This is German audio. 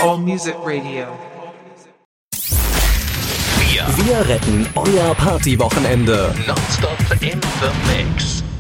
All Music Radio. Wir retten euer Partywochenende. Nonstop in the mix.